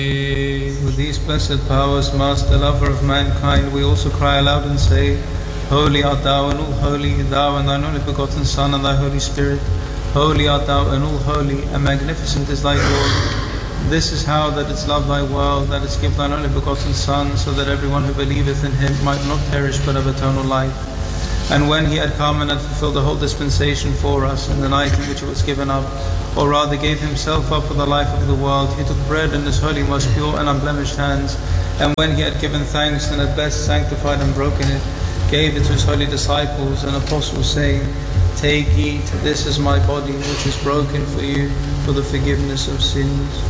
With these blessed powers, Master, lover of mankind, we also cry aloud and say, Holy art thou, and all holy, thou and thine only begotten Son and thy Holy Spirit. Holy art thou, and all holy, and magnificent is thy glory. This is how that it's loved thy world, that it's give thine only begotten Son, so that everyone who believeth in him might not perish but have eternal life. And when he had come and had fulfilled the whole dispensation for us in the night in which he was given up, or rather gave himself up for the life of the world, he took bread in his holy, most pure and unblemished hands, and when he had given thanks and had blessed, sanctified and broken it, gave it to his holy disciples and apostles, saying, Take, eat, this is my body which is broken for you for the forgiveness of sins.